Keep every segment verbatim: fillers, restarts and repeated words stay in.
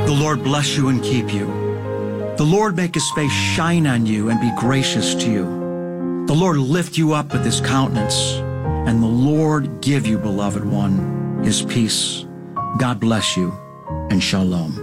The Lord bless you and keep you. The Lord make his face shine on you and be gracious to you. The Lord lift you up with his countenance, and the Lord give you, beloved one, his peace. God bless you, and shalom.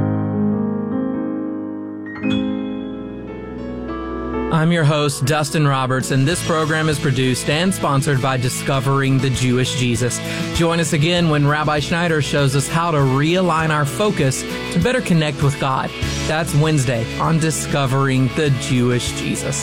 I'm your host, Dustin Roberts, and this program is produced and sponsored by Discovering the Jewish Jesus. Join us again when Rabbi Schneider shows us how to realign our focus to better connect with God. That's Wednesday on Discovering the Jewish Jesus.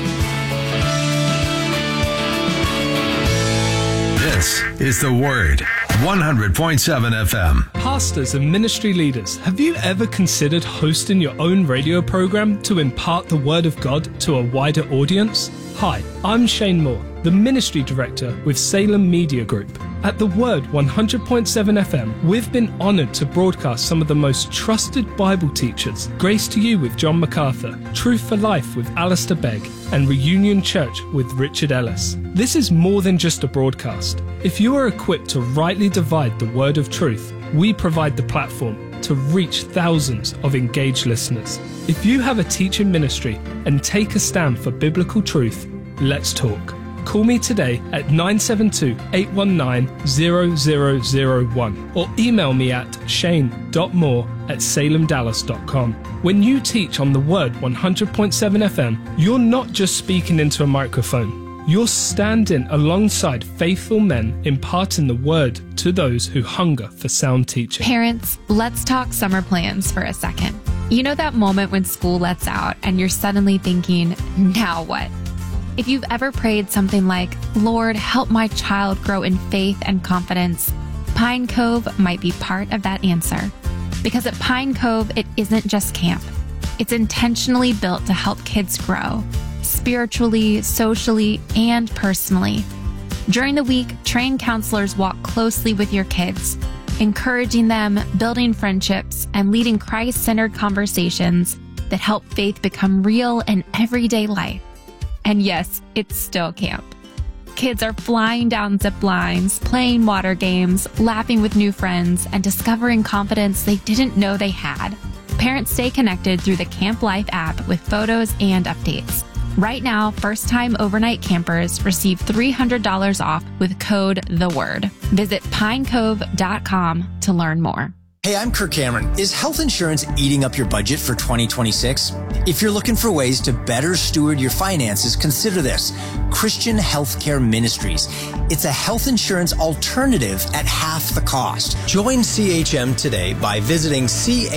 This is The Word, one hundred point seven F M. Pastors and ministry leaders, have you ever considered hosting your own radio program to impart the Word of God to a wider audience? Hi, I'm Shane Moore, the Ministry Director with Salem Media Group. At The Word one hundred point seven F M, we've been honored to broadcast some of the most trusted Bible teachers. Grace to You with John MacArthur, Truth for Life with Alistair Begg, and Reunion Church with Richard Ellis. This is more than just a broadcast. If you are equipped to rightly divide the word of truth, we provide the platform to reach thousands of engaged listeners. If you have a teaching ministry and take a stand for biblical truth, let's talk. Call me today at nine seven two, eight one nine, zero zero zero one or email me at shane dot moore at salem dallas dot com. When you teach on The Word one hundred point seven F M, you're not just speaking into a microphone. You're standing alongside faithful men imparting the Word to those who hunger for sound teaching. Parents, let's talk summer plans for a second. You know that moment when school lets out and you're suddenly thinking, now what? If you've ever prayed something like, Lord, help my child grow in faith and confidence, Pine Cove might be part of that answer. Because at Pine Cove, it isn't just camp. It's intentionally built to help kids grow, spiritually, socially, and personally. During the week, trained counselors walk closely with your kids, encouraging them, building friendships, and leading Christ-centered conversations that help faith become real in everyday life. And yes, it's still camp. Kids are flying down zip lines, playing water games, laughing with new friends, and discovering confidence they didn't know they had. Parents stay connected through the Camp Life app with photos and updates. Right now, first-time overnight campers receive three hundred dollars off with code THEWORD. Visit pine cove dot com to learn more. Hey, I'm Kirk Cameron. Is health insurance eating up your budget for twenty twenty-six? If you're looking for ways to better steward your finances, consider this: Christian Healthcare Ministries. It's a health insurance alternative at half the cost. Join C H M today by visiting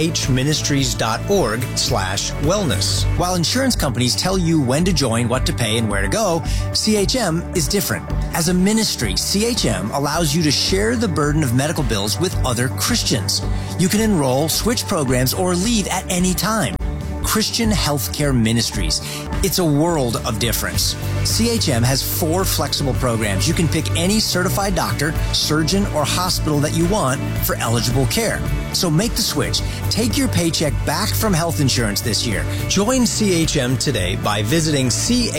chministries.org slash wellness. While insurance companies tell you when to join, what to pay, and where to go, C H M is different. As a ministry, C H M allows you to share the burden of medical bills with other Christians. You can enroll, switch programs, or leave at any time. Christian Healthcare Ministries. It's a world of difference. C H M has four flexible programs. You can pick any certified doctor, surgeon, or hospital that you want for eligible care. So make the switch. Take your paycheck back from health insurance this year. Join C H M today by visiting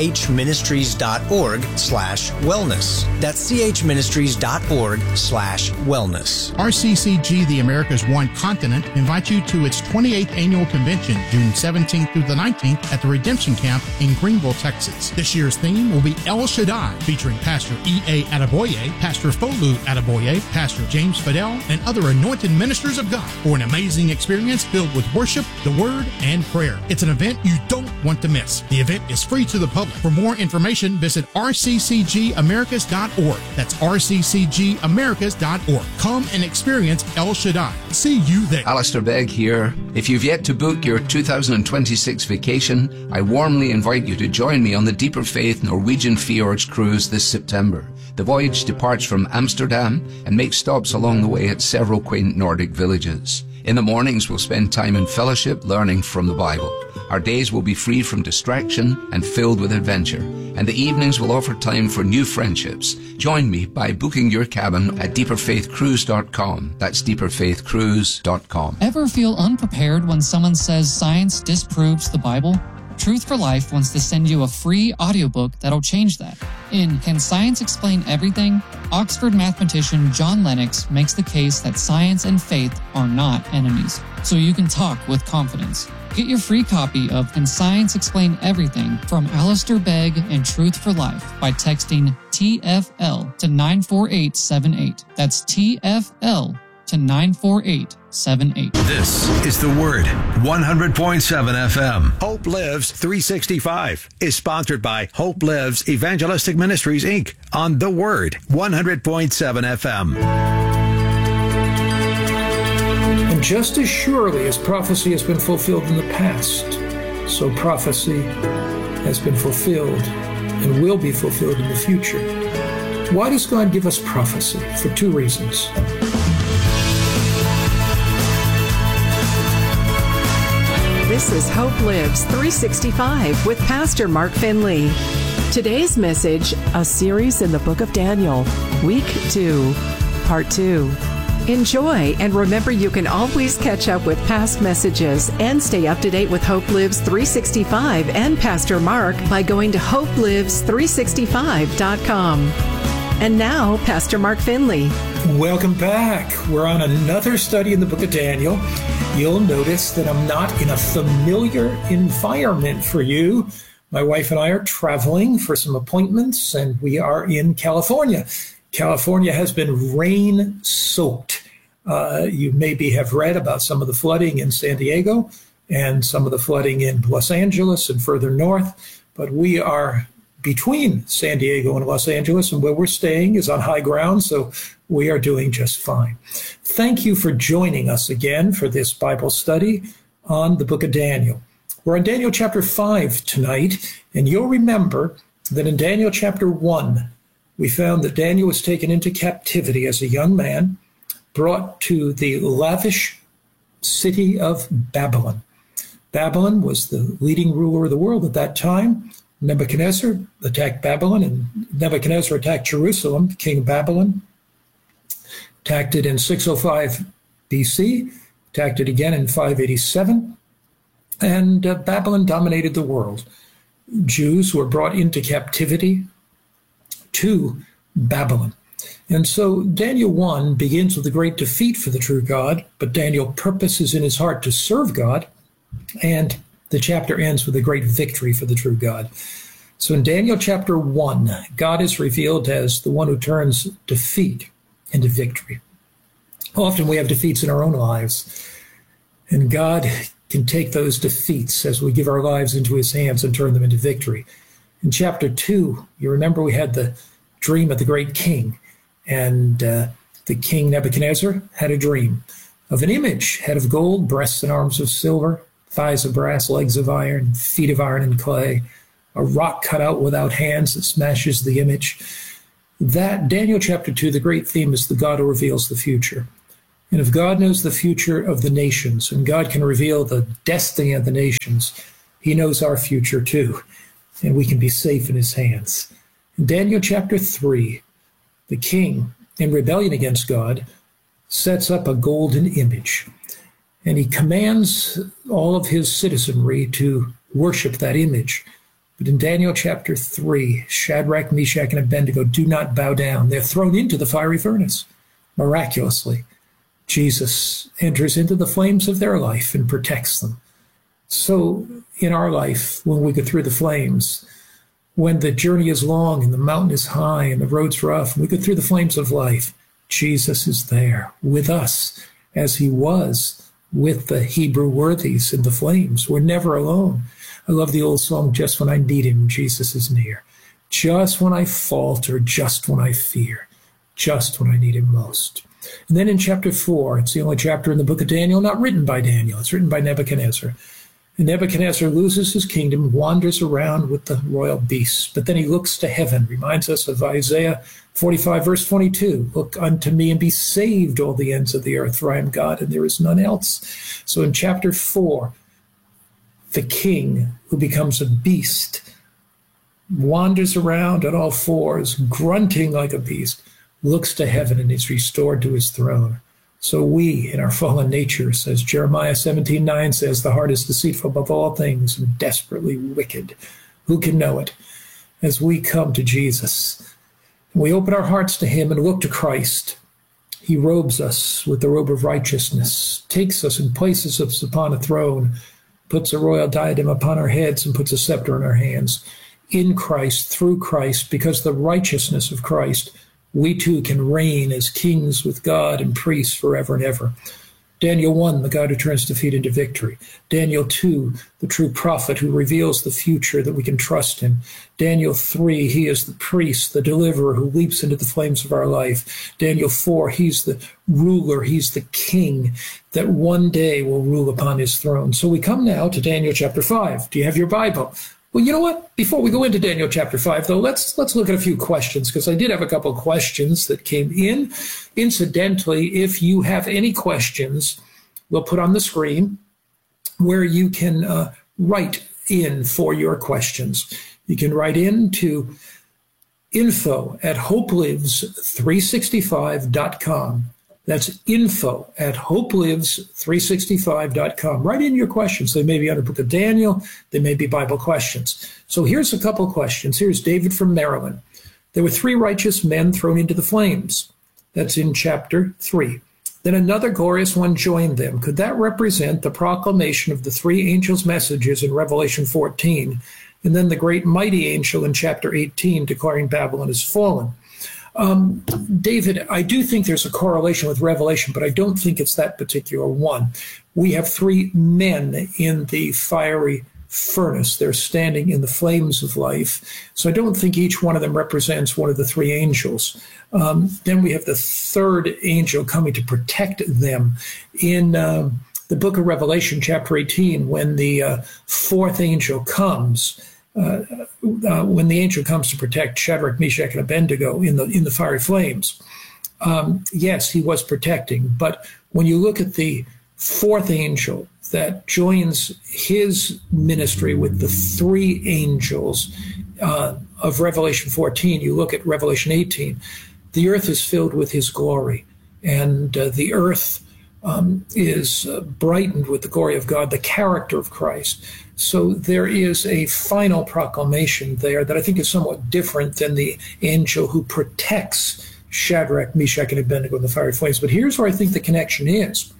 chministries.org slash wellness. That's chministries.org slash wellness. R C C G, the America's One Continent, invites you to its twenty-eighth annual convention, June seventeenth through the nineteenth at the Redemption Camp in Greenville, Texas. This year's theme will be El Shaddai, featuring Pastor E A Adeboye, Pastor Folu Adeboye, Pastor James Fidel, and other anointed ministers of God for an amazing experience filled with worship, the Word, and prayer. It's an event you don't want to miss. The event is free to the public. For more information, visit r c c g americas dot org. That's r c c g americas dot org. Come and experience El Shaddai. See you there. Alistair Begg here. If you've yet to book your two thousand twenty-six vacation, I warmly invite you to join me on the Deeper Faith Norwegian Fjords cruise this September. The voyage departs from Amsterdam and makes stops along the way at several quaint Nordic villages. In the mornings, we'll spend time in fellowship learning from the Bible. Our days will be free from distraction and filled with adventure. And the evenings will offer time for new friendships. Join me by booking your cabin at deeper faith cruise dot com. That's deeper faith cruise dot com. Ever feel unprepared when someone says science disproves the Bible? Truth for Life wants to send you a free audiobook that'll change that. In Can Science Explain Everything?, Oxford mathematician John Lennox makes the case that science and faith are not enemies, so you can talk with confidence. Get your free copy of Can Science Explain Everything from Alistair Begg and Truth for Life by texting T F L to nine four eight seven eight. That's T F L to nine four eight seven eight. This is The Word, one hundred point seven F M. Hope Lives three sixty-five is sponsored by Hope Lives Evangelistic Ministries, Incorporated on The Word, one hundred point seven F M. And just as surely as prophecy has been fulfilled in the past, so prophecy has been fulfilled and will be fulfilled in the future. Why does God give us prophecy? For two reasons. This is Hope Lives three sixty-five with Pastor Mark Finley. Today's message, a series in the book of Daniel, week two, part two. Enjoy, and remember you can always catch up with past messages and stay up to date with Hope Lives three sixty-five and Pastor Mark by going to hope lives three sixty-five dot com. And now, Pastor Mark Finley. Welcome back. We're on another study in the book of Daniel. You'll notice that I'm not in a familiar environment for you. My wife and I are traveling for some appointments, and we are in California. California has been rain-soaked. Uh, you maybe have read about some of the flooding in San Diego and some of the flooding in Los Angeles and further north, but we are between San Diego and Los Angeles, and where we're staying is on high ground, so we are doing just fine. Thank you for joining us again for this Bible study on the book of Daniel. We're in Daniel chapter five tonight, and you'll remember that in Daniel chapter one, we found that Daniel was taken into captivity as a young man, brought to the lavish city of Babylon. Babylon was the leading ruler of the world at that time. Nebuchadnezzar attacked Babylon, and Nebuchadnezzar attacked Jerusalem, king of Babylon. Attacked it in six oh five B C, attacked it again in five eighty-seven, and uh, Babylon dominated the world. Jews were brought into captivity to Babylon. And so Daniel one begins with a great defeat for the true God, but Daniel purposes in his heart to serve God, and the chapter ends with a great victory for the true God. So in Daniel chapter one, God is revealed as the one who turns defeat into victory. Often we have defeats in our own lives, and God can take those defeats as we give our lives into his hands and turn them into victory. In chapter two, you remember we had the dream of the great king, and uh, the king Nebuchadnezzar had a dream of an image, head of gold, breasts and arms of silver, thighs of brass, legs of iron, feet of iron and clay, a rock cut out without hands that smashes the image. That, Daniel chapter two, the great theme is the God who reveals the future. And if God knows the future of the nations, and God can reveal the destiny of the nations, he knows our future too, and we can be safe in his hands. In Daniel chapter three, the king, in rebellion against God, sets up a golden image, and he commands all of his citizenry to worship that image. But in Daniel chapter three, Shadrach, Meshach, and Abednego do not bow down. They're thrown into the fiery furnace. Miraculously, Jesus enters into the flames of their life and protects them. So in our life, when we go through the flames, when the journey is long and the mountain is high and the road's rough, and we go through the flames of life, Jesus is there with us as he was with the Hebrew worthies in the flames. We're never alone. I love the old song, just when I need him, Jesus is near. Just when I falter, just when I fear, just when I need him most. And then in chapter four, it's the only chapter in the book of Daniel not written by Daniel. It's written by Nebuchadnezzar. And Nebuchadnezzar loses his kingdom, wanders around with the royal beasts. But then he looks to heaven, reminds us of Isaiah forty-five, verse twenty-two. Look unto me and be saved, all the ends of the earth, for I am God and there is none else. So in chapter four, the king who becomes a beast wanders around on all fours, grunting like a beast, looks to heaven and is restored to his throne. So we, in our fallen natures, as Jeremiah seventeen nine says, the heart is deceitful above all things and desperately wicked. Who can know it? As we come to Jesus, we open our hearts to him and look to Christ. He robes us with the robe of righteousness, takes us and places us upon a throne, puts a royal diadem upon our heads and puts a scepter in our hands. In Christ, through Christ, because the righteousness of Christ, we too can reign as kings with God and priests forever and ever. Daniel one, the God who turns defeat into victory. Daniel two, the true prophet who reveals the future that we can trust him. Daniel three, he is the priest, the deliverer who leaps into the flames of our life. Daniel four, he's the ruler, he's the king that one day will rule upon his throne. So we come now to Daniel chapter five. Do you have your Bible? Well, you know what? Before we go into Daniel chapter five, though, let's let's look at a few questions, because I did have a couple of questions that came in. Incidentally, if you have any questions, we'll put on the screen where you can uh, write in for your questions. You can write in to info at hopelives three sixty-five dot com. That's info at hopelives three sixty-five dot com. Write in your questions. They may be under Book of Daniel. They may be Bible questions. So here's a couple questions. Here's David from Maryland. There were three righteous men thrown into the flames. That's in chapter three. Then another glorious one joined them. Could that represent the proclamation of the three angels' messages in Revelation fourteen, and then the great mighty angel in chapter eighteen declaring Babylon is fallen? Um, David, I do think there's a correlation with Revelation, but I don't think it's that particular one. We have three men in the fiery furnace. They're standing in the flames of life. So I don't think each one of them represents one of the three angels. Um, then we have the third angel coming to protect them. In uh, the book of Revelation, chapter eighteen, when the uh, fourth angel comes, Uh, uh, when the angel comes to protect Shadrach, Meshach, and Abednego in the in the fiery flames, um, yes, he was protecting. But when you look at the fourth angel that joins his ministry with the three angels uh, of Revelation fourteen, you look at Revelation eighteen, the earth is filled with his glory, and uh, the earth um, is uh, brightened with the glory of God, the character of Christ. So there is a final proclamation there that I think is somewhat different than the angel who protects Shadrach, Meshach, and Abednego in the fiery flames. But here's where I think the connection is.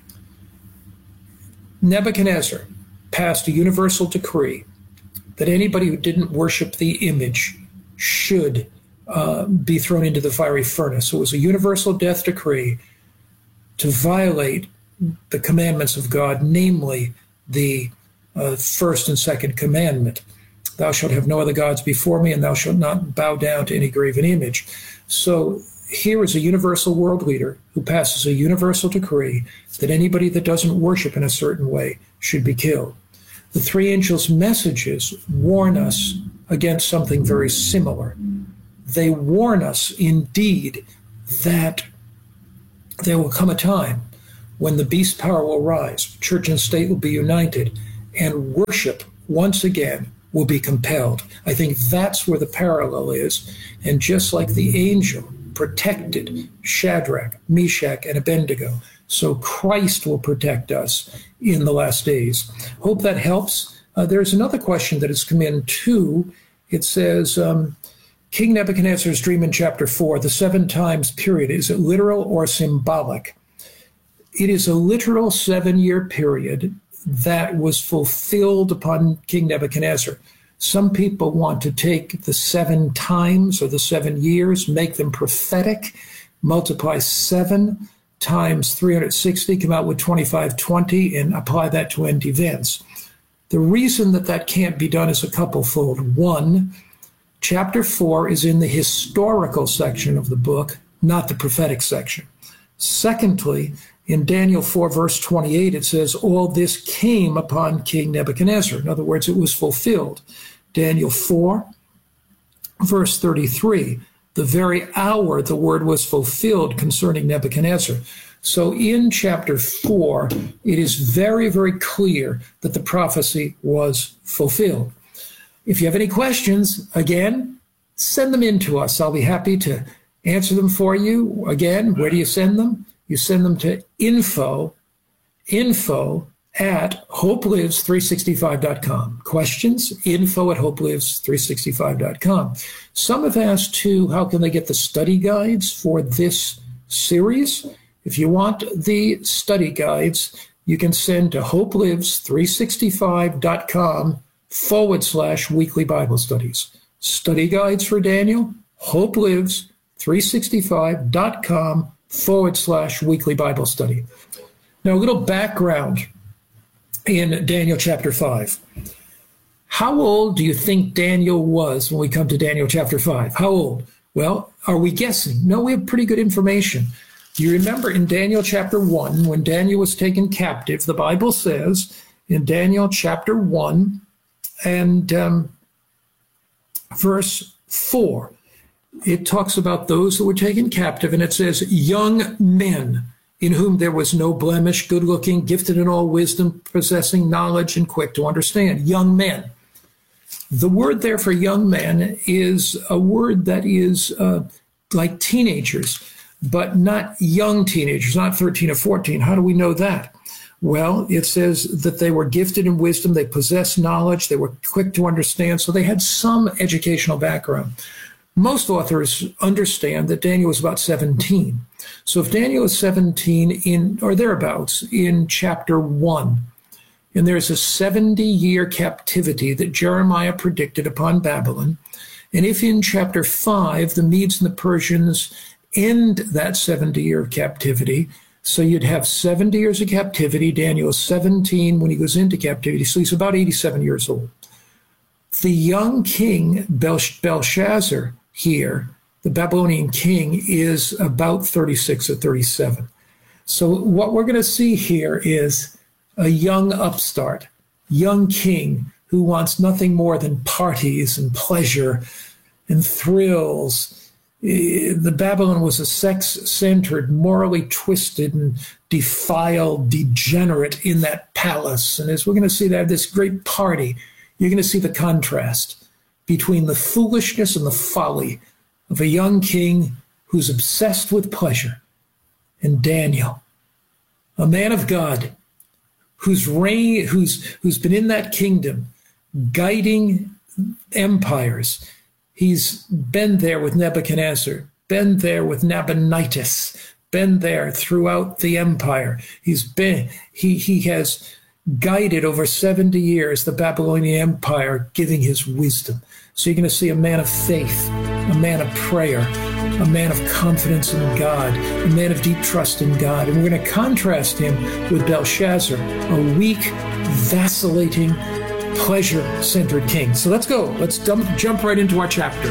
Nebuchadnezzar passed a universal decree that anybody who didn't worship the image should uh, be thrown into the fiery furnace. So it was a universal death decree to violate the commandments of God, namely the Uh, first and second commandment. Thou shalt have no other gods before me, and thou shalt not bow down to any graven image. So here is a universal world leader who passes a universal decree that anybody that doesn't worship in a certain way should be killed. The three angels' messages warn us against something very similar. They warn us indeed that there will come a time when the beast power will rise, church and state will be united, and worship once again will be compelled. I think that's where the parallel is. And just like the angel protected Shadrach, Meshach, and Abednego, so Christ will protect us in the last days. Hope that helps. Uh, there's another question that has come in too. It says, um, King Nebuchadnezzar's dream in chapter four, the seven times period, is it literal or symbolic? It is a literal seven-year period that was fulfilled upon King Nebuchadnezzar. Some people want to take the seven times or the seven years, make them prophetic, multiply seven times three hundred sixty, come out with twenty-five twenty, and apply that to end events. The reason that that can't be done is a couplefold. One, chapter four is in the historical section of the book, not the prophetic section. Secondly, in Daniel four, verse twenty-eight, it says, all this came upon King Nebuchadnezzar. In other words, it was fulfilled. Daniel four, verse thirty-three, the very hour the word was fulfilled concerning Nebuchadnezzar. So in chapter four, it is very, very clear that the prophecy was fulfilled. If you have any questions, again, send them in to us. I'll be happy to answer them for you. Again, where do you send them? you send them to info, info at hope lives three sixty-five dot com. Questions? Info at hope lives three sixty-five dot com. Some have asked, too, how can they get the study guides for this series? If you want the study guides, you can send to hope lives three sixty-five dot com forward slash weekly Bible studies. Study guides for Daniel, hope lives three sixty-five dot com forward slash weekly Bible study. Now, a little background in Daniel chapter five. How old do you think Daniel was when we come to Daniel chapter five? How old? Well, are we guessing? No, we have pretty good information. You remember in Daniel chapter one, when Daniel was taken captive, the Bible says in Daniel chapter one and um, verse four, it talks about those who were taken captive, and it says, young men in whom there was no blemish, good-looking, gifted in all wisdom, possessing knowledge, and quick to understand. Young men. The word there for young men is a word that is uh, like teenagers, but not young teenagers, not thirteen or fourteen. How do we know that? Well, it says that they were gifted in wisdom, they possessed knowledge, they were quick to understand, so they had some educational background. Most authors understand that Daniel was about seventeen. So if Daniel is seventeen in or thereabouts in chapter one, and there's a seventy-year captivity that Jeremiah predicted upon Babylon, and if in chapter five the Medes and the Persians end that seventy-year captivity, so you'd have seventy years of captivity. Daniel is seventeen when he goes into captivity, so he's about eighty-seven years old. The young king Belshazzar here, the Babylonian king, is about thirty-six or thirty-seven. So what we're going to see here is a young upstart, young king who wants nothing more than parties and pleasure and thrills. The Babylon was a sex-centered, morally twisted and defiled degenerate in that palace. And as we're going to see that this great party, you're going to see the contrast between the foolishness and the folly of a young king who's obsessed with pleasure and Daniel, a man of God who's reign, who's who's been in that kingdom, guiding empires. He's been there with Nebuchadnezzar, been there with Nabonidus, been there throughout the empire. He's been he he has guided over seventy years the Babylonian Empire, giving his wisdom. So you're going to see a man of faith, a man of prayer, a man of confidence in God, a man of deep trust in God. And we're going to contrast him with Belshazzar, a weak, vacillating, pleasure-centered king. So let's go. Let's dump, jump right into our chapter.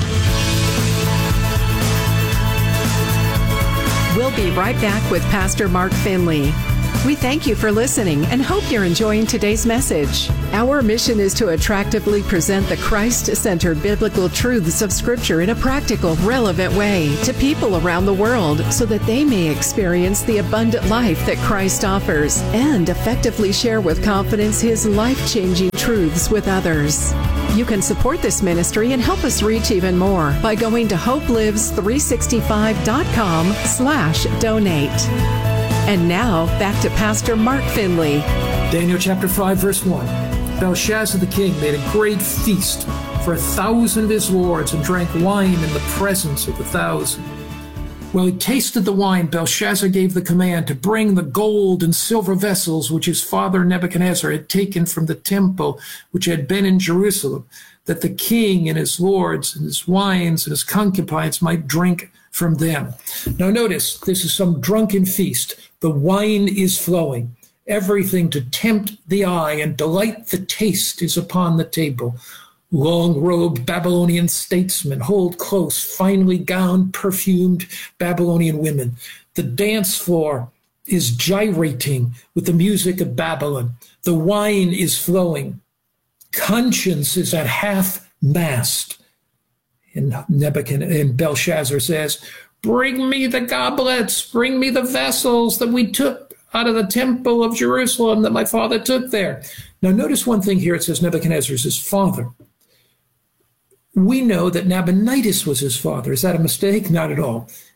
We'll be right back with Pastor Mark Finley. We thank you for listening and hope you're enjoying today's message. Our mission is to attractively present the Christ-centered biblical truths of Scripture in a practical, relevant way to people around the world so that they may experience the abundant life that Christ offers and effectively share with confidence His life-changing truths with others. You can support this ministry and help us reach even more by going to hope lives three sixty-five dot com slash donate. And now, back to Pastor Mark Finley. Daniel chapter five, verse one. Belshazzar the king made a great feast for a thousand of his lords and drank wine in the presence of the thousand. While he tasted the wine, Belshazzar gave the command to bring the gold and silver vessels which his father Nebuchadnezzar had taken from the temple which had been in Jerusalem, that the king and his lords and his wines and his concubines might drink from them. Now notice, this is some drunken feast. The wine is flowing. Everything to tempt the eye and delight the taste is upon the table. Long-robed Babylonian statesmen hold close, finely gowned, perfumed Babylonian women. The dance floor is gyrating with the music of Babylon. The wine is flowing. Conscience is at half-mast. And Nebuchadnezzar and Belshazzar says, "Bring me the goblets, bring me the vessels that we took out of the temple of Jerusalem that my father took there." Now notice one thing here. It says Nebuchadnezzar is his father. We know that Nabonidus was his father. Is that a mistake? Not at all.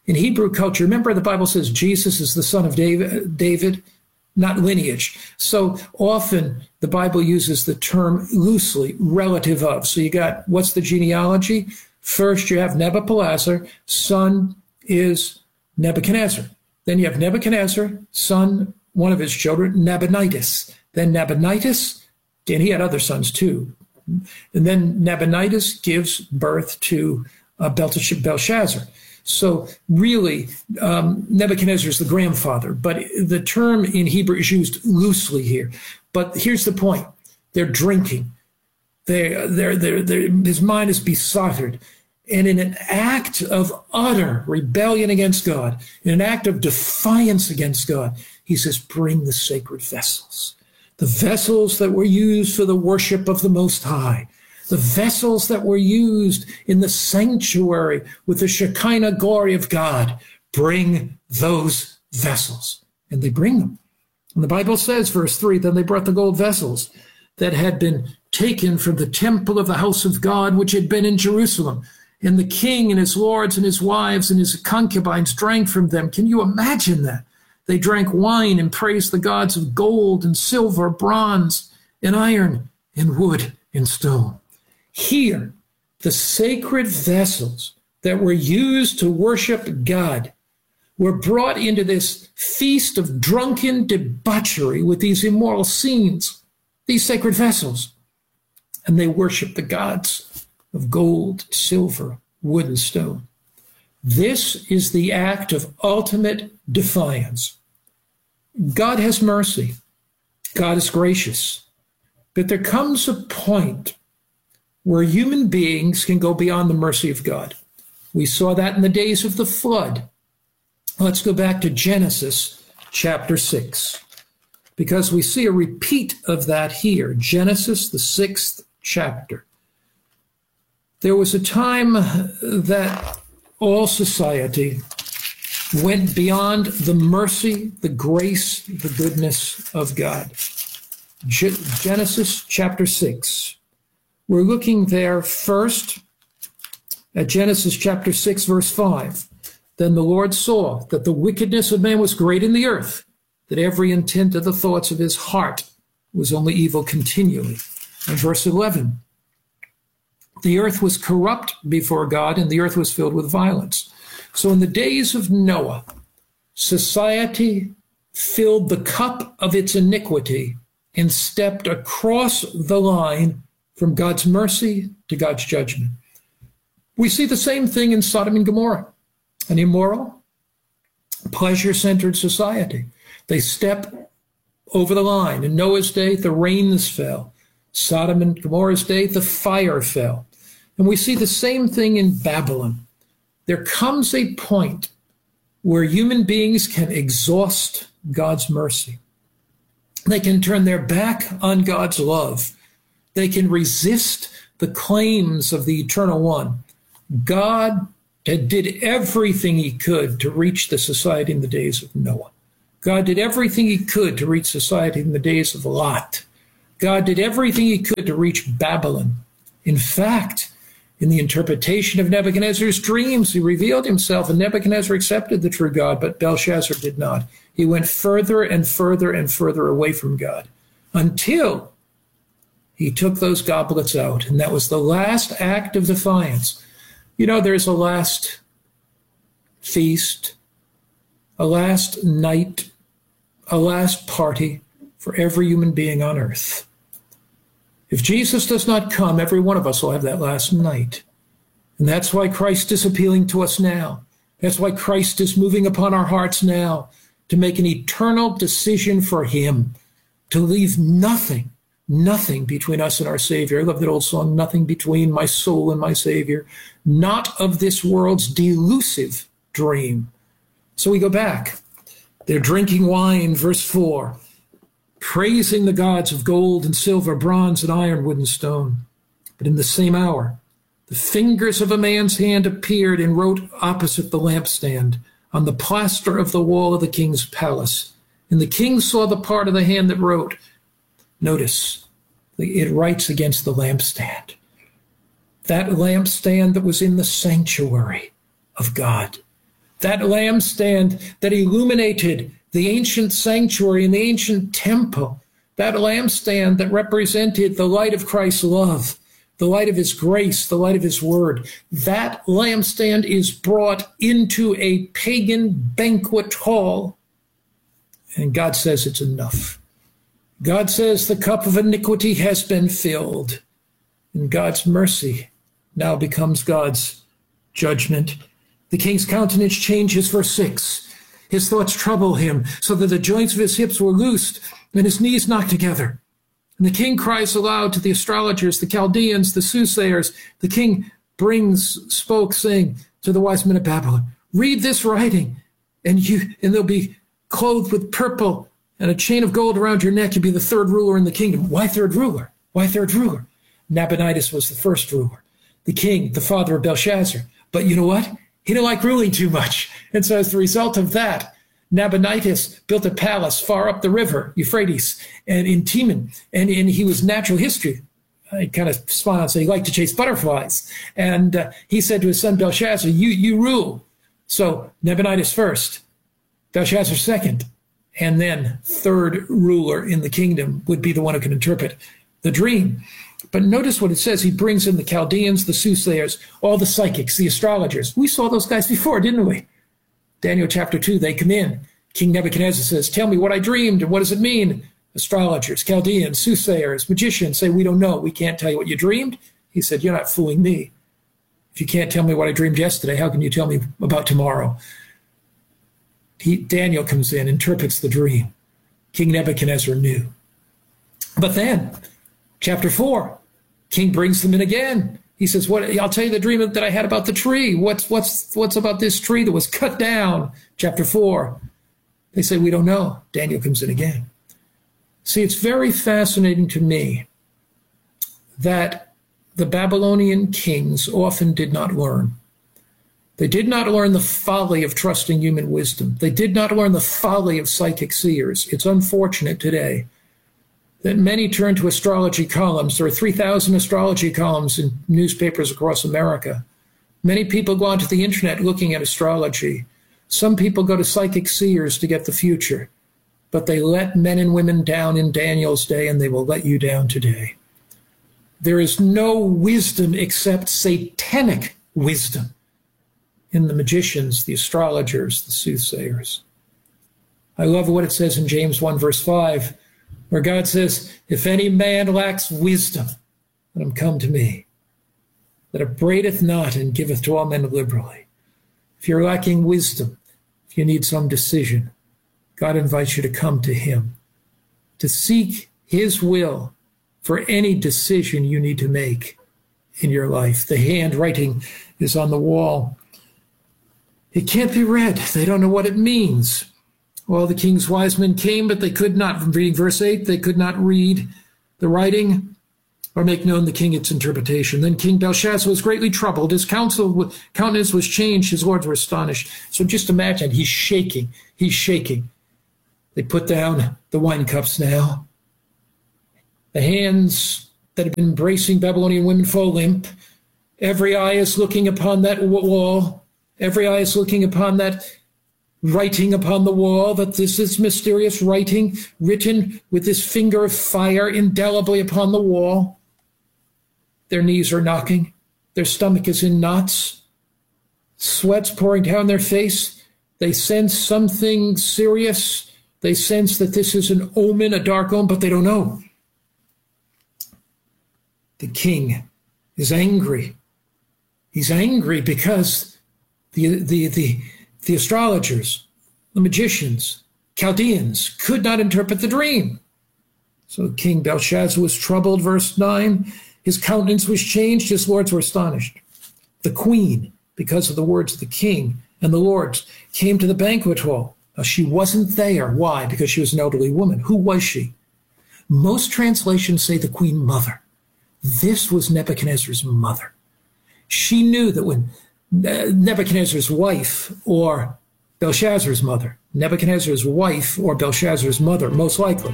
In Hebrew culture, remember the Bible says Jesus is the son of David, David, not lineage. So often the Bible uses the term loosely, relative of. So you got, what's the genealogy? First you have Nebuchadnezzar, son is Nebuchadnezzar. Then you have Nebuchadnezzar, son, one of his children, Nabonidus. Then Nabonidus, and he had other sons too. And then Nabonidus gives birth to uh, Belshazzar. So really, um, Nebuchadnezzar is the grandfather, but the term in Hebrew is used loosely here. But here's the point. They're drinking. They, they're, they're, they're, his mind is besotted. And in an act of utter rebellion against God, in an act of defiance against God, he says, bring the sacred vessels. The vessels that were used for the worship of the Most High. The vessels that were used in the sanctuary with the Shekinah glory of God. Bring those vessels. And they bring them. And the Bible says, verse three, then they brought the gold vessels that had been taken from the temple of the house of God, which had been in Jerusalem. And the king and his lords and his wives and his concubines drank from them. Can you imagine that? They drank wine and praised the gods of gold and silver, bronze and iron and wood and stone. Here, the sacred vessels that were used to worship God were brought into this feast of drunken debauchery with these immoral scenes, these sacred vessels. And they worshiped the gods of gold, silver, wood, and stone. This is the act of ultimate defiance. God has mercy. God is gracious. But there comes a point where human beings can go beyond the mercy of God. We saw that in the days of the flood. Let's go back to Genesis chapter six, because we see a repeat of that here. Genesis, the sixth chapter. There was a time that all society went beyond the mercy, the grace, the goodness of God. Ge- Genesis chapter six. We're looking there first at Genesis chapter six, verse five. Then the Lord saw that the wickedness of man was great in the earth, that every intent of the thoughts of his heart was only evil continually. And verse eleven, the earth was corrupt before God, and the earth was filled with violence. So in the days of Noah, society filled the cup of its iniquity and stepped across the line from God's mercy to God's judgment. We see the same thing in Sodom and Gomorrah, an immoral, pleasure-centered society. They step over the line. In Noah's day, the rains fell. Sodom and Gomorrah's day, the fire fell. And we see the same thing in Babylon. There comes a point where human beings can exhaust God's mercy. They can turn their back on God's love. They can resist the claims of the Eternal One. God did everything he could to reach the society in the days of Noah. God did everything he could to reach society in the days of Lot. God did everything he could to reach Babylon. In fact, in the interpretation of Nebuchadnezzar's dreams, he revealed himself, and Nebuchadnezzar accepted the true God, but Belshazzar did not. He went further and further and further away from God until he took those goblets out, and that was the last act of defiance. You know, there's a last feast, a last night, a last party for every human being on earth. If Jesus does not come, every one of us will have that last night. And that's why Christ is appealing to us now. That's why Christ is moving upon our hearts now to make an eternal decision for him, to leave nothing, nothing between us and our Savior. I love that old song, nothing between my soul and my Savior, not of this world's delusive dream. So we go back. They're drinking wine, verse four, praising the gods of gold and silver, bronze and iron, wood and stone. But in the same hour, the fingers of a man's hand appeared and wrote opposite the lampstand on the plaster of the wall of the king's palace. And the king saw the part of the hand that wrote. Notice, it writes against the lampstand. That lampstand that was in the sanctuary of God. that lampstand that illuminated the ancient sanctuary and the ancient temple, that lampstand that represented the light of Christ's love, the light of his grace, the light of his word, that lampstand is brought into a pagan banquet hall, and God says it's enough. God says the cup of iniquity has been filled, and God's mercy now becomes God's judgment. The king's countenance changes, verse six. His thoughts trouble him, so that the joints of his hips were loosed, and his knees knocked together. And the king cries aloud to the astrologers, the Chaldeans, the soothsayers. The king brings, spoke, saying to the wise men of Babylon, read this writing, and you, and they'll be clothed with purple and a chain of gold around your neck. You'll be the third ruler in the kingdom. Why third ruler? Why third ruler? Nabonidus was the first ruler, the king, the father of Belshazzar. But you know what? He didn't like ruling too much. And so as the result of that, Nabonidus built a palace far up the river, Euphrates, and in Teman. And, and he was natural history. He kind of smiled and said he liked to chase butterflies. And uh, he said to his son Belshazzar, you, you rule. So Nabonidus first, Belshazzar second, and then third ruler in the kingdom would be the one who can interpret the dream. But notice what it says. He brings in the Chaldeans, the soothsayers, all the psychics, the astrologers. We saw those guys before, didn't we? Daniel chapter two, they come in. King Nebuchadnezzar says, tell me what I dreamed and what does it mean? Astrologers, Chaldeans, soothsayers, magicians say, we don't know. We can't tell you what you dreamed. He said, you're not fooling me. If you can't tell me what I dreamed yesterday, how can you tell me about tomorrow? He, Daniel comes in, interprets the dream. King Nebuchadnezzar knew. But then, chapter four, king brings them in again. He says, "What? I'll tell you the dream that I had about the tree. What's what's what's about this tree that was cut down?" Chapter four. They say, "We don't know." Daniel comes in again. See, it's very fascinating to me that the Babylonian kings often did not learn. They did not learn the folly of trusting human wisdom. They did not learn the folly of psychic seers. It's unfortunate today that many turn to astrology columns. There are three thousand astrology columns in newspapers across America. Many people go onto the internet looking at astrology. Some people go to psychic seers to get the future. But they let men and women down in Daniel's day, and they will let you down today. There is no wisdom except satanic wisdom in the magicians, the astrologers, the soothsayers. I love what it says in James one, verse five, where God says, "If any man lacks wisdom, let him come to me, that upbraideth not and giveth to all men liberally." If you're lacking wisdom, if you need some decision, God invites you to come to him, to seek his will for any decision you need to make in your life. The handwriting is on the wall. It can't be read. They don't know what it means. All the king's wise men came, but they could not, from reading verse eight, they could not read the writing or make known the king its interpretation. Then King Belshazzar was greatly troubled. His counsel, countenance was changed. His lords were astonished. So just imagine, he's shaking. He's shaking. They put down the wine cups now. The hands that have been embracing Babylonian women fall limp. Every eye is looking upon that wall. Every eye is looking upon that writing upon the wall, that this is mysterious writing written with this finger of fire indelibly upon the wall. Their knees are knocking. Their stomach is in knots. Sweat's pouring down their face. They sense something serious. They sense that this is an omen, a dark omen, but they don't know. The king is angry. He's angry because the, the, the, the astrologers, the magicians, Chaldeans could not interpret the dream. So King Belshazzar was troubled, verse nine. His countenance was changed. His lords were astonished. The queen, because of the words of the king and the lords, came to the banquet hall. Now, she wasn't there. Why? Because she was an elderly woman. Who was she? Most translations say the queen mother. This was Nebuchadnezzar's mother. She knew that when Nebuchadnezzar's wife or Belshazzar's mother, Nebuchadnezzar's wife or Belshazzar's mother, most likely.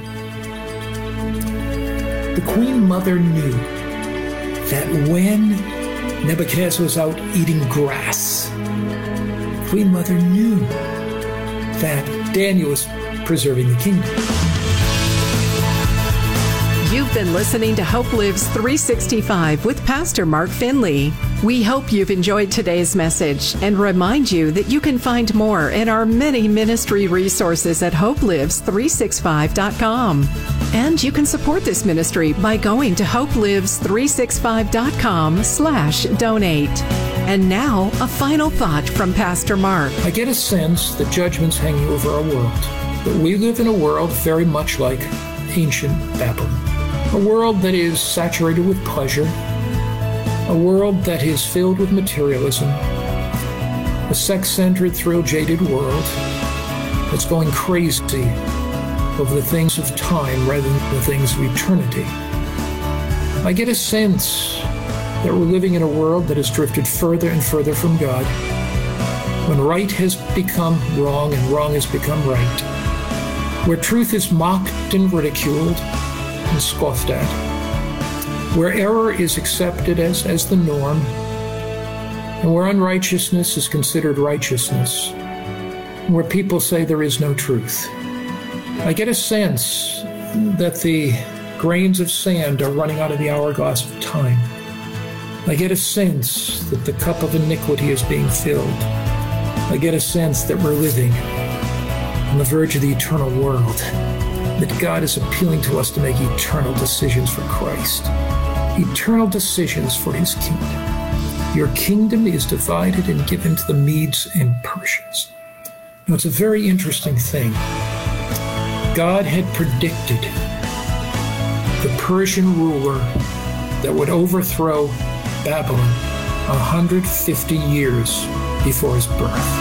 The queen mother knew that when Nebuchadnezzar was out eating grass, Queen Mother knew that Daniel was preserving the kingdom. You've been listening to Hope Lives three sixty-five with Pastor Mark Finley. We hope you've enjoyed today's message and remind you that you can find more in our many ministry resources at hope lives three sixty-five dot com. And you can support this ministry by going to hope lives three sixty-five dot com slash donate. And now, a final thought from Pastor Mark. I get a sense that judgment's hanging over our world, that we live in a world very much like ancient Babylon. A world that is saturated with pleasure, a world that is filled with materialism, a sex-centered, thrill-jaded world that's going crazy over the things of time rather than the things of eternity. I get a sense that we're living in a world that has drifted further and further from God, when right has become wrong and wrong has become right, where truth is mocked and ridiculed and scoffed at, where error is accepted as, as the norm, and where unrighteousness is considered righteousness, and where people say there is no truth. I get a sense that the grains of sand are running out of the hourglass of time. I get a sense that the cup of iniquity is being filled. I get a sense that we're living on the verge of the eternal world, that God is appealing to us to make eternal decisions for Christ, eternal decisions for his kingdom. Your kingdom is divided and given to the Medes and Persians. Now, it's a very interesting thing. God had predicted the Persian ruler that would overthrow Babylon one hundred fifty years before his birth.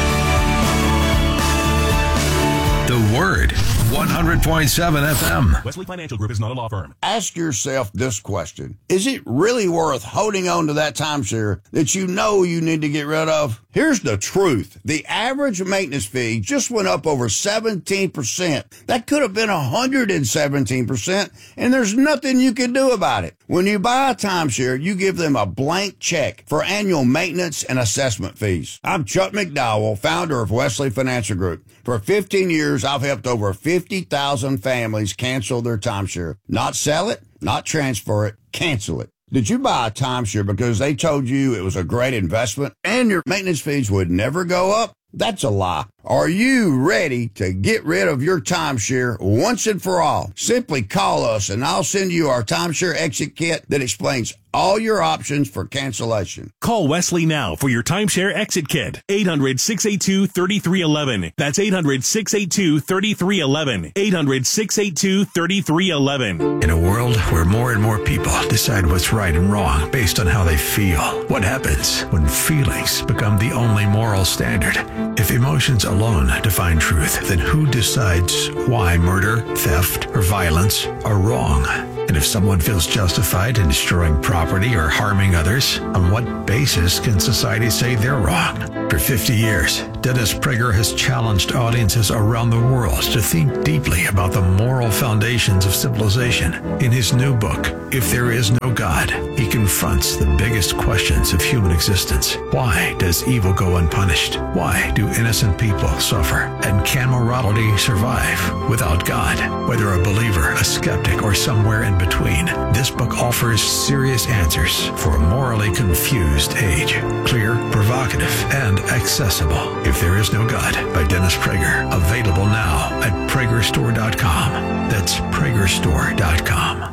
The Word, one hundred point seven F M. Wesley Financial Group is not a law firm. Ask yourself this question. Is it really worth holding on to that timeshare that you know you need to get rid of? Here's the truth. The average maintenance fee just went up over seventeen percent. That could have been one hundred seventeen percent, and there's nothing you can do about it. When you buy a timeshare, you give them a blank check for annual maintenance and assessment fees. I'm Chuck McDowell, founder of Wesley Financial Group. For fifteen years, I've helped over fifty thousand families cancel their timeshare. Not sell it, not transfer it, cancel it. Did you buy a timeshare because they told you it was a great investment and your maintenance fees would never go up? That's a lie. Are you ready to get rid of your timeshare once and for all? Simply call us and I'll send you our timeshare exit kit that explains all your options for cancellation. Call Wesley now for your timeshare exit kit. eight hundred, six eight two, three three one one. That's eight hundred, six eight two, three three one one. eight hundred, six eight two, three three one one. In a world where more and more people decide what's right and wrong based on how they feel, what happens when feelings become the only moral standard? If emotions alone define truth, then who decides why murder, theft, or violence are wrong? And if someone feels justified in destroying property or harming others, on what basis can society say they're wrong? For fifty years, Dennis Prager has challenged audiences around the world to think deeply about the moral foundations of civilization. In his new book, If There Is No God, he confronts the biggest questions of human existence. Why does evil go unpunished? Why do innocent people suffer? And can morality survive without God? Whether a believer, a skeptic, or somewhere in between, this book offers serious answers for a morally confused age. Clear, provocative, and accessible. If There Is No God by Dennis Prager. Available now at Prager Store dot com. That's Prager Store dot com.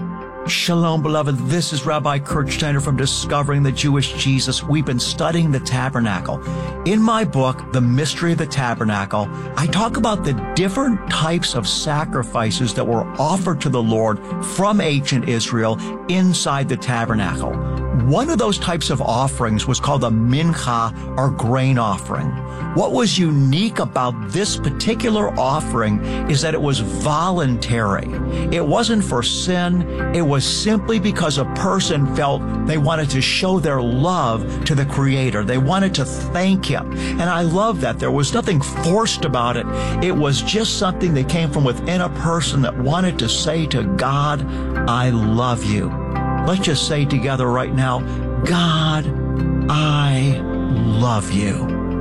Shalom, beloved. This is Rabbi Kurt Steiner from Discovering the Jewish Jesus. We've been studying the tabernacle. In my book, The Mystery of the Tabernacle, I talk about the different types of sacrifices that were offered to the Lord from ancient Israel inside the tabernacle. One of those types of offerings was called a mincha, or grain offering. What was unique about this particular offering is that it was voluntary. It wasn't for sin. It was simply because a person felt they wanted to show their love to the Creator. They wanted to thank Him. And I love that. There was nothing forced about it. It was just something that came from within a person that wanted to say to God, I love you. Let's just say together right now, God, I love you.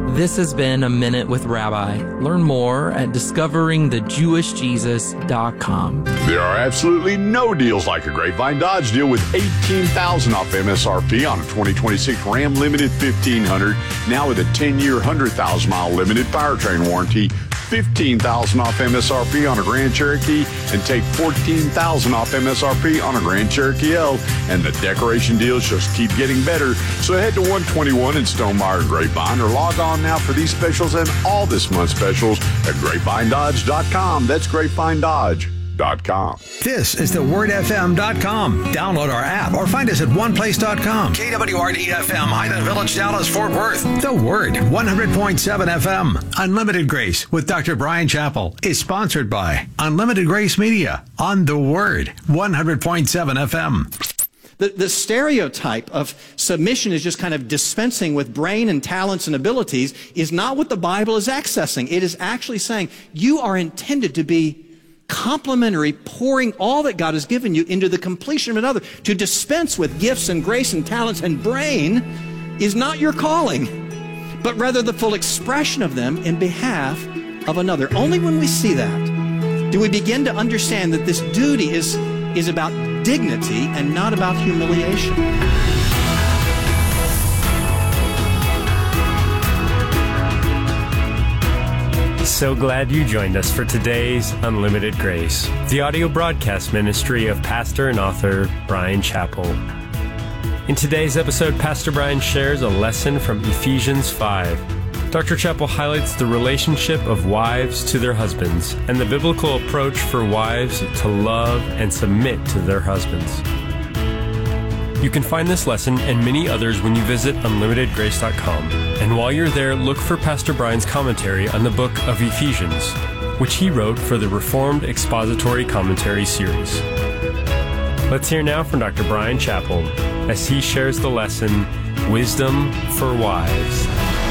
This has been A Minute with Rabbi. Learn more at discovering the jewish jesus dot com. There are absolutely no deals like a Grapevine Dodge deal with eighteen thousand dollars off M S R P on a twenty twenty-six Ram Limited fifteen hundred, now with a ten-year, one hundred thousand mile limited powertrain warranty, fifteen thousand dollars off M S R P on a Grand Cherokee, and take fourteen thousand dollars off M S R P on a Grand Cherokee L. And the decoration deals just keep getting better. So head to one twenty-one in Stonemeyer Grapevine or log on now for these specials and all this month's specials at grapevine dodge dot com. That's grapevine dodge dot com. This is the word f m dot com. Download our app or find us at one place dot com. K W R D F M, Highland Village, Dallas, Fort Worth. The Word, one hundred point seven F M. Unlimited Grace with Doctor Brian Chappell is sponsored by Unlimited Grace Media on The Word, one hundred point seven F M. The, the stereotype of submission is just kind of dispensing with brain and talents and abilities is not what the Bible is accessing. It is actually saying you are intended to be complementary, pouring all that God has given you into the completion of another. To dispense with gifts and grace and talents and brain is not your calling, but rather the full expression of them in behalf of another. Only when we see that do we begin to understand that this duty is, is about dignity and not about humiliation. So glad you joined us for today's Unlimited Grace, the audio broadcast ministry of pastor and author Brian Chappell. In today's episode, Pastor Brian shares a lesson from Ephesians five. Doctor Chappell highlights the relationship of wives to their husbands and the biblical approach for wives to love and submit to their husbands. You can find this lesson and many others when you visit unlimited grace dot com. And while you're there, look for Pastor Brian's commentary on the book of Ephesians, which he wrote for the Reformed Expository Commentary series. Let's hear now from Doctor Brian Chappell as he shares the lesson, Wisdom for Wives.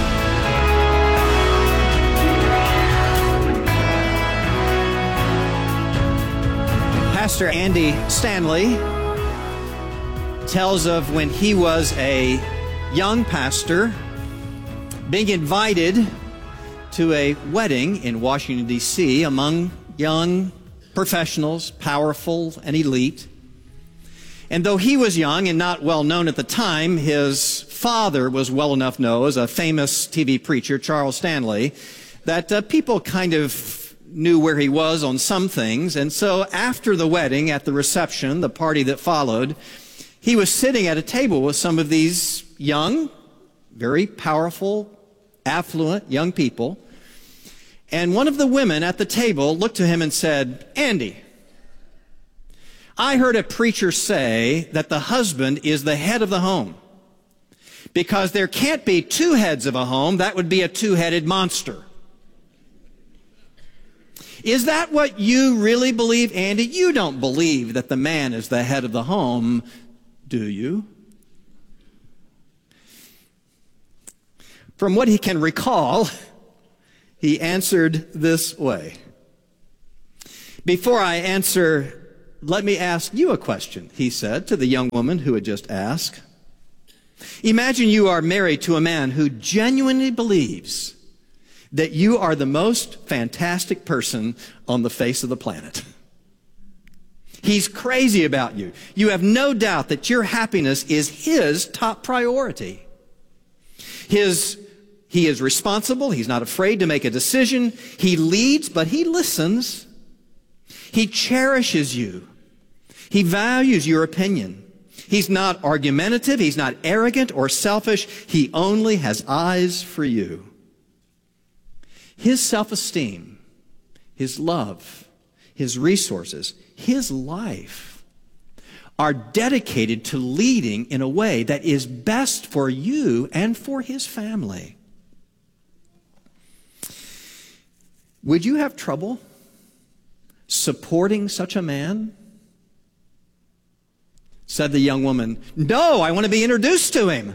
Pastor Andy Stanley tells of when he was a young pastor being invited to a wedding in Washington, D C among young professionals, powerful and elite. And though he was young and not well known at the time, his father was well enough known as a famous T V preacher, Charles Stanley, that uh, people kind of knew where he was on some things. And so after the wedding, at the reception, the party that followed, he was sitting at a table with some of these young, very powerful, affluent young people. And one of the women at the table looked to him and said, "Andy, I heard a preacher say that the husband is the head of the home because there can't be two heads of a home. That would be a two-headed monster. Is that what you really believe, Andy? You don't believe that the man is the head of the home, do you?" From what he can recall, he answered this way. "Before I answer, let me ask you a question," he said to the young woman who had just asked. "Imagine you are married to a man who genuinely believes that you are the most fantastic person on the face of the planet. He's crazy about you. You have no doubt that your happiness is his top priority. His, he is responsible. He's not afraid to make a decision. He leads, but he listens. He cherishes you. He values your opinion. He's not argumentative. He's not arrogant or selfish. He only has eyes for you. His self-esteem, his love, his resources, his life are dedicated to leading in a way that is best for you and for his family. Would you have trouble supporting such a man?" Said the young woman, "No, I want to be introduced to him."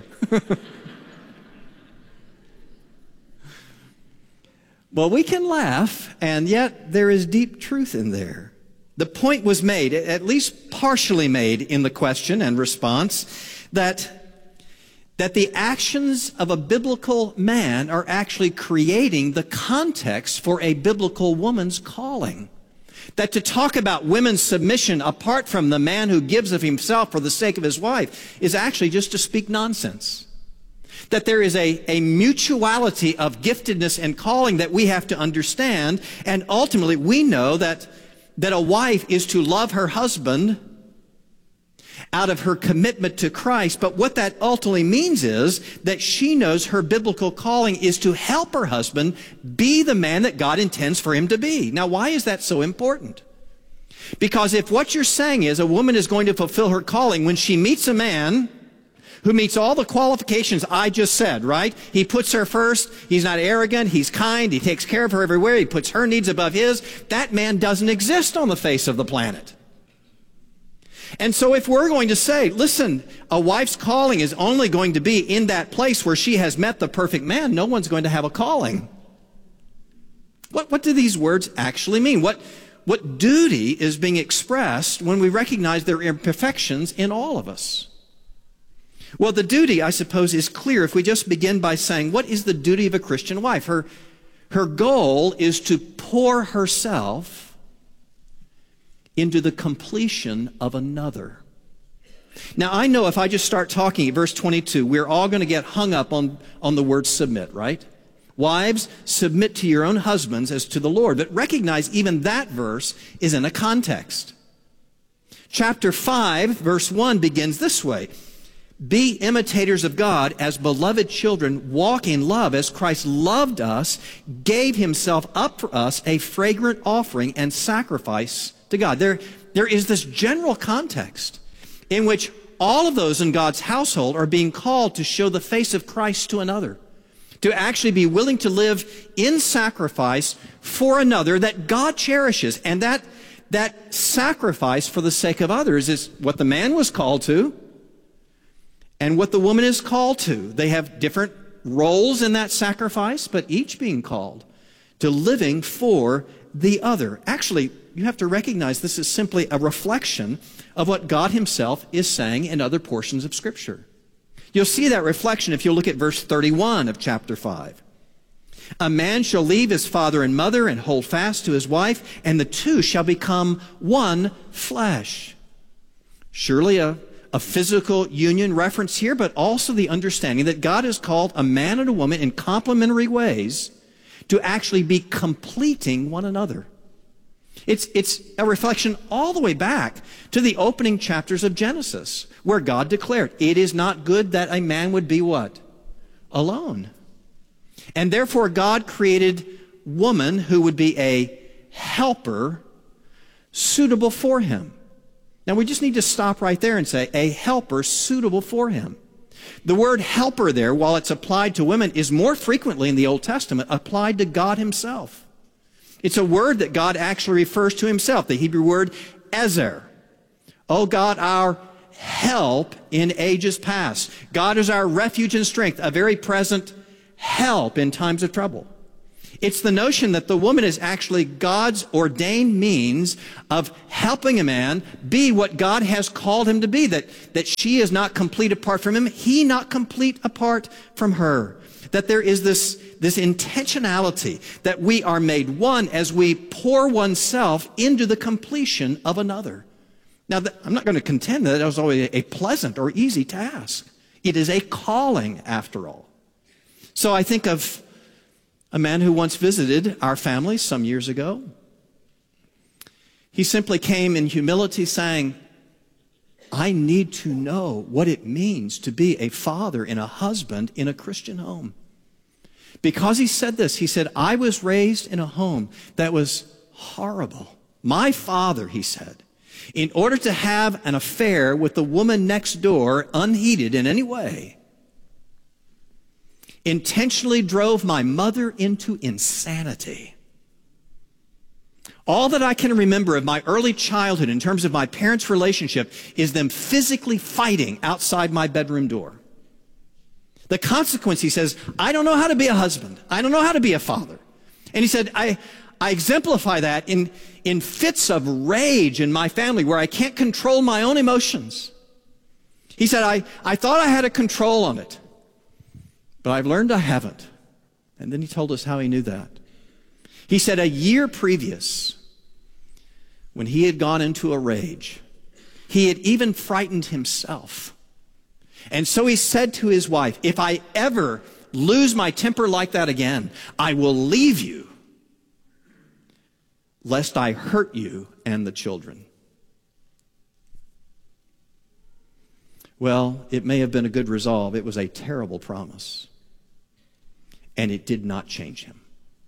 Well, we can laugh, and yet there is deep truth in there. The point was made, at least partially made in the question and response, that that the actions of a biblical man are actually creating the context for a biblical woman's calling. That to talk about women's submission apart from the man who gives of himself for the sake of his wife is actually just to speak nonsense. That there is a, a mutuality of giftedness and calling that we have to understand, and ultimately we know that, that a wife is to love her husband out of her commitment to Christ, but what that ultimately means is that she knows her biblical calling is to help her husband be the man that God intends for him to be. Now, why is that so important? Because if what you're saying is a woman is going to fulfill her calling when she meets a man who meets all the qualifications I just said, right? He puts her first, he's not arrogant, he's kind, he takes care of her everywhere, he puts her needs above his, that man doesn't exist on the face of the planet. And so if we're going to say, listen, a wife's calling is only going to be in that place where she has met the perfect man, no one's going to have a calling. What, what do these words actually mean? What, what duty is being expressed when we recognize there are imperfections in all of us? Well, the duty, I suppose, is clear if we just begin by saying, what is the duty of a Christian wife? Her, her goal is to pour herself into the completion of another. Now, I know if I just start talking at verse twenty-two, we're all going to get hung up on, on the word submit, right? Wives, submit to your own husbands as to the Lord. But recognize even that verse is in a context. Chapter five, verse one begins this way. Be imitators of God as beloved children, walk in love as Christ loved us, gave himself up for us, a fragrant offering and sacrifice to God. There, there is this general context in which all of those in God's household are being called to show the face of Christ to another, to actually be willing to live in sacrifice for another that God cherishes. And that, that sacrifice for the sake of others is what the man was called to and what the woman is called to. They have different roles in that sacrifice, but each being called to living for the other. Actually, you have to recognize this is simply a reflection of what God himself is saying in other portions of Scripture. You'll see that reflection if you look at verse thirty-one of chapter five. A man shall leave his father and mother and hold fast to his wife, and the two shall become one flesh. Surely a, a physical union reference here, but also the understanding that God has called a man and a woman in complementary ways to actually be completing one another. It's, it's a reflection all the way back to the opening chapters of Genesis, where God declared, it is not good that a man would be what? Alone. And therefore God created woman who would be a helper suitable for him. Now we just need to stop right there and say, a helper suitable for him. The word helper there, while it's applied to women, is more frequently in the Old Testament applied to God himself. It's a word that God actually refers to himself, the Hebrew word ezer. Oh God, our help in ages past. God is our refuge and strength, a very present help in times of trouble. It's the notion that the woman is actually God's ordained means of helping a man be what God has called him to be, that, that she is not complete apart from him, he not complete apart from her. That there is this, this intentionality that we are made one as we pour oneself into the completion of another. Now, I'm not going to contend that that was always a pleasant or easy task. It is a calling, after all. So I think of a man who once visited our family some years ago. He simply came in humility saying, I need to know what it means to be a father and a husband in a Christian home. Because he said this, he said, I was raised in a home that was horrible. My father, he said, in order to have an affair with the woman next door, unheeded in any way, intentionally drove my mother into insanity. All that I can remember of my early childhood in terms of my parents' relationship is them physically fighting outside my bedroom door. The consequence, he says, I don't know how to be a husband. I don't know how to be a father. And he said, I, I exemplify that in, in fits of rage in my family where I can't control my own emotions. He said, I, I thought I had a control on it. But I've learned I haven't. And then he told us how he knew that. He said a year previous, when he had gone into a rage, he had even frightened himself. And so he said to his wife, if I ever lose my temper like that again, I will leave you, lest I hurt you and the children. Well, it may have been a good resolve. It was a terrible promise. And it did not change him.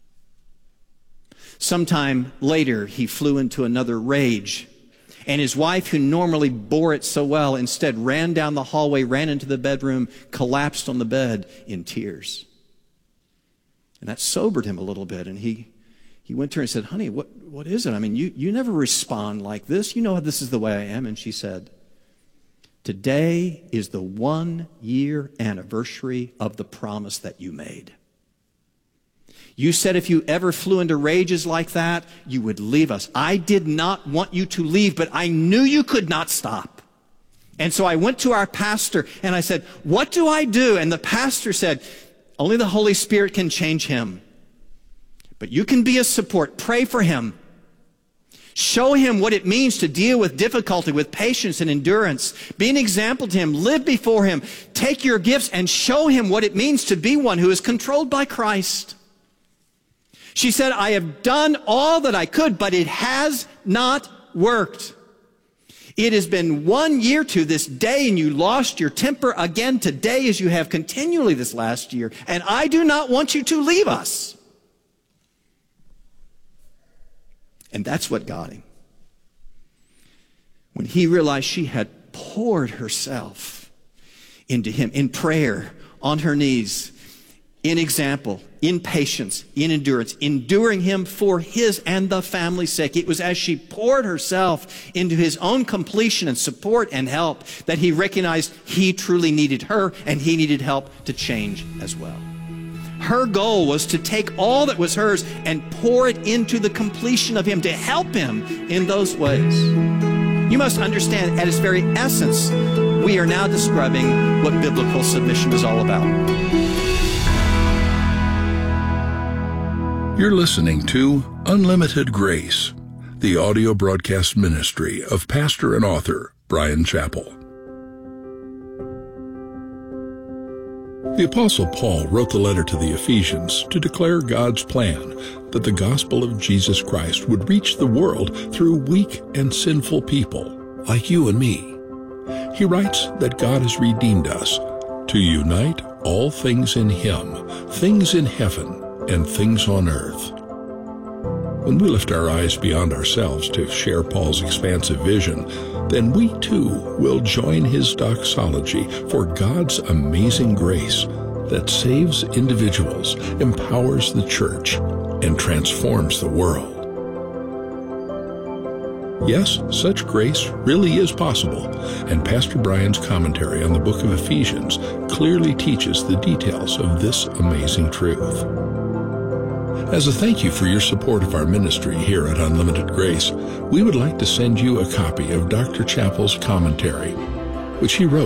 Sometime later, he flew into another rage. And his wife, who normally bore it so well, instead ran down the hallway, ran into the bedroom, collapsed on the bed in tears. And that sobered him a little bit. And he, he went to her and said, honey, what, what is it? I mean, you, you never respond like this. You know this is the way I am. And she said, today is the one-year anniversary of the promise that you made. You said if you ever flew into rages like that, you would leave us. I did not want you to leave, but I knew you could not stop. And so I went to our pastor and I said, what do I do? And the pastor said, only the Holy Spirit can change him. But you can be a support. Pray for him. Show him what it means to deal with difficulty with patience and endurance. Be an example to him. Live before him. Take your gifts and show him what it means to be one who is controlled by Christ. She said, I have done all that I could, but it has not worked. It has been one year to this day, and you lost your temper again today as you have continually this last year. And I do not want you to leave us. And that's what got him. When he realized she had poured herself into him in prayer, on her knees, in example, in patience, in endurance, enduring him for his and the family's sake. It was as she poured herself into his own completion and support and help that he recognized he truly needed her and he needed help to change as well. Her goal was to take all that was hers and pour it into the completion of him, to help him in those ways. You must understand, at its very essence, we are now describing what biblical submission is all about. You're listening to Unlimited Grace, the audio broadcast ministry of pastor and author Bryan Chapell. The Apostle Paul wrote the letter to the Ephesians to declare God's plan that the gospel of Jesus Christ would reach the world through weak and sinful people like you and me. He writes that God has redeemed us to unite all things in Him, things in heaven and things on earth. When we lift our eyes beyond ourselves to share Paul's expansive vision, then we too will join his doxology for God's amazing grace that saves individuals, empowers the church, and transforms the world. Yes, such grace really is possible, and Pastor Bryan's commentary on the book of Ephesians clearly teaches the details of this amazing truth. As a thank you for your support of our ministry here at Unlimited Grace, we would like to send you a copy of Doctor Chapell's commentary, which he wrote